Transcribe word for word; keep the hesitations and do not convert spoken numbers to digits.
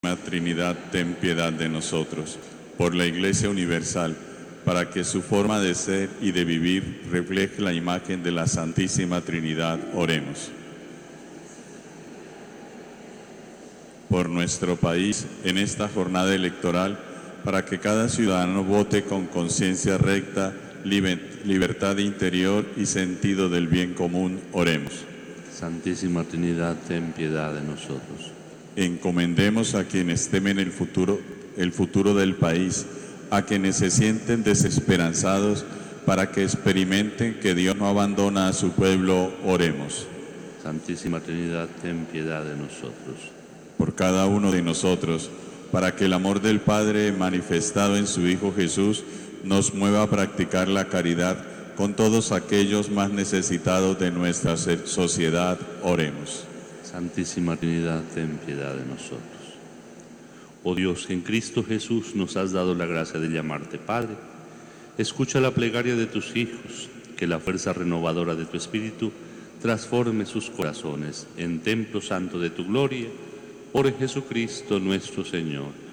Trinidad, ten piedad de nosotros. Por la Iglesia Universal, para que su forma de ser y de vivir refleje la imagen de la Santísima Trinidad, oremos. Por nuestro país, en esta jornada electoral, para que cada ciudadano vote con conciencia recta, libertad interior y sentido del bien común, oremos. Santísima Trinidad, ten piedad de nosotros. Encomendemos a quienes temen el futuro, el futuro del país, a quienes se sienten desesperanzados, para que experimenten que Dios no abandona a su pueblo, oremos. Santísima Trinidad, ten piedad de nosotros. Por cada uno de nosotros, para que el amor del Padre manifestado en su Hijo Jesús nos mueva a practicar la caridad con todos aquellos más necesitados de nuestra sociedad, oremos. Santísima Trinidad, ten piedad de nosotros. Oh Dios, que en Cristo Jesús nos has dado la gracia de llamarte Padre, escucha la plegaria de tus hijos, que la fuerza renovadora de tu Espíritu transforme sus corazones en templo santo de tu gloria, por Jesucristo nuestro Señor.